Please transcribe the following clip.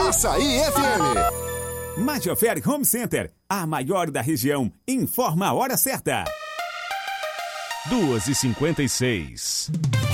Açaí FM. Majoferi Home Center, a maior da região, informa a hora certa. 2h56.